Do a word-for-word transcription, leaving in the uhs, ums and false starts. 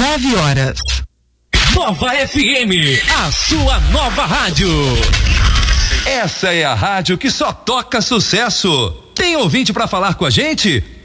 nove horas. Nova F M, a sua nova rádio. Essa é a rádio que só toca sucesso. Tem ouvinte pra falar com a gente?